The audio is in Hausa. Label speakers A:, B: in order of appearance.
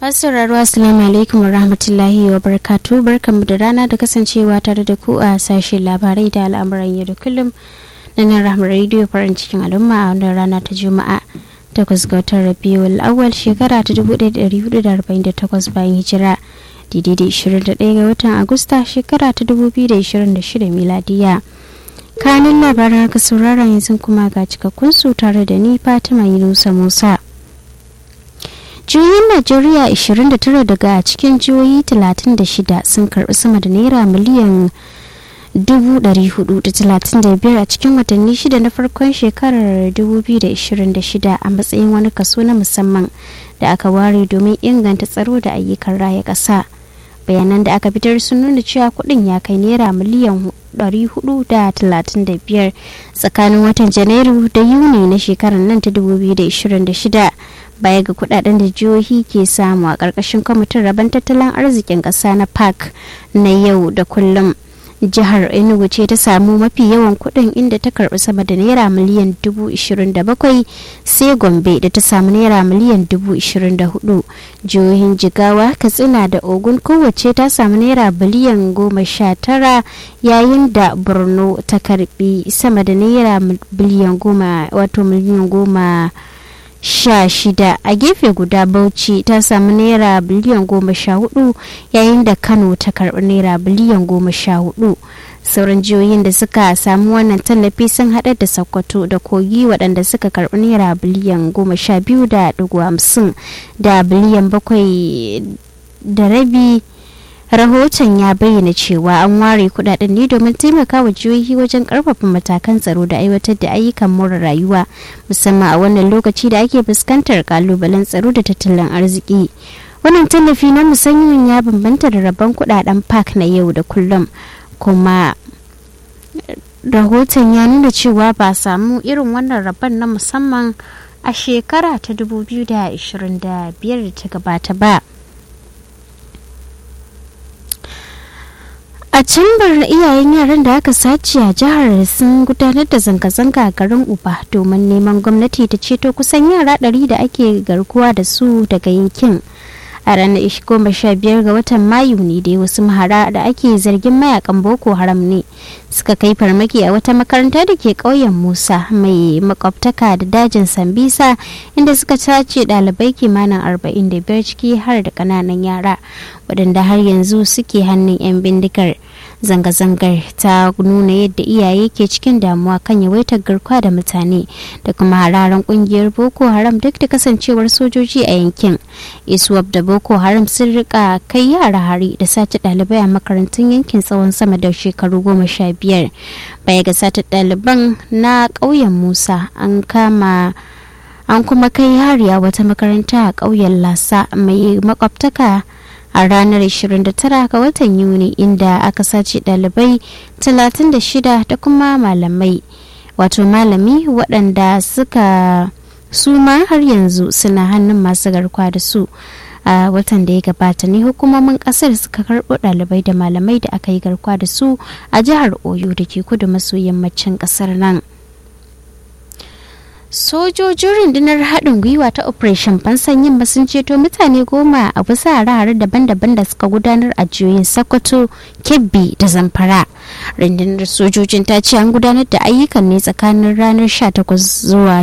A: Sauraro assalamu alaikum wa rahmatullahi wa barakatuh, barkanmu da rana da kasancewa tare da ku a sashen labarai da al'amuran yau da kullum na nan Rahmar Radio farin cikin al'umma a wannan rana ta Juma'a 8 ga watan Rabiul Awwal shekara ta 1448 bayan hijira, daidai da 21 ga watan Agusta shekara ta 2026 miladiya. Kanin labaran ka saurara yanzu kuma ga cikakkun su tare da ni Fatima Yunusa Musa. Jihohin Najeriya 29 daga cikin jihohi 36 sun karbi sama da naira miliyan 435 a cikin watanni shida na farkon shekarar 2026 a matsayin wani kaso na musamman da aka ware domin inganta tsaro da ayyukan raya ƙasa. Bayanan da aka fitar sun nuna cewa kuɗin ya kai naira miliyan 435 tsakanin watan Janairu da Yuni na shekarar nan ta 2026. Baya ga kudaden da jihohi ke samu a ƙarƙashin kwamitin rabon tattalin arzikin ƙasa na PAC na yau da kullum, jihar Enugu ce ta samu mafi yawan kudin inda ta karbi sama da naira miliyan 27,000, sai Gombe da ta samu naira miliyan 24,000. Jihohin Jigawa, Katsina da Ogun kowace ta samu naira biliyan 19, yayin da Borno ta karbi sama da naira biliyan 10 wato miliyan 16. A gefe guda Bauchi ta samu naira biliyan 14, yayin da Kano ta karbi naira biliyan 14. Sauran jihohin da suka samu wannan tallafi sun hada da Sokoto da Kogi, waɗanda suka karbi naira biliyan 12.50 da biliyan 7.5. Rahoton ya bayyana cewa an ware kudaden ne domin taimakawa jihohi wajen karfafa matakan tsaro da aiwatar da ayyukan more rayuwa, musamman a wannan lokaci da ake fuskantar kalubalen tsaro da tattalin arziki. Wannan tallafi na musamman ya bambanta da rabon kudaden PAC na yau da kullum, kuma rahoton ya nuna cewa ba samu irin wannan rabon na musamman a shekara ta 2025 da ta gabata ba. A cimbar iyayen yaran da aka sace a jihar sun gudanar da zanga-zanga a garin Uba domin neman gwamnati ta ceto kusan yara 100 da ake garkuwa da su daga yankin. A ranar 15 ga watan Mayu ne dai wasu mahara da ake zargin mayakan Boko Haram ne suka kai farmaki a wata makaranta da ke ƙauyen Musa mai makwabtaka da dajin Sambisa, inda suka sace ɗalibai kimanin 45 ciki har da ƙananan yara waɗanda har yanzu suke hannun 'yan bindigar. Zanga-zangar ta nuna yadda iyaye ke cikin damuwa kan yawaitar garkuwa da mutane da kuma hararen kungiyar Boko Haram duk da kasancewar sojoji a yankin. ISWAP da Boko Haram sun rika kai yara hari da sace ɗalibai a makarantun yankin tsawon sama da shekaru 15. Baya ga sace ɗaliban na ƙauyen Musa, an kuma kai hari a wata makaranta a ƙauyen Lasa mai makwabtaka a ranar 29 ga watan Yuni, inda aka sace ɗalibai 36 da kuma malami waɗanda suka suma har yanzu suna hannun masu garkuwa da su. A watan da ya gabata ne hukumomin kasar suka karɓo ɗalibai da malamai da aka yi garkuwa da su a jihar Oyo da ke kudu maso yammacin ƙasar nan. Sojojin rundunar haɗin gwiwa ta Operation Fansan Yamma sun ceto mutane 10 a bisa hare-hare daban-daban da suka gudanar a jihohin Sokoto, Kebbi da Zamfara. Rundunar sojojin ta ce an gudanar da ayyukan ne tsakanin ranar 18 zuwa